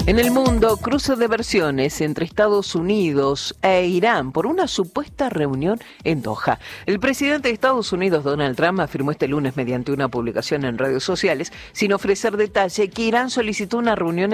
En el mundo, cruce de versiones entre Estados Unidos e Irán por una supuesta reunión en Doha. El presidente de Estados Unidos, Donald Trump, afirmó este lunes mediante una publicación en redes sociales, sin ofrecer detalle, que Irán solicitó una reunión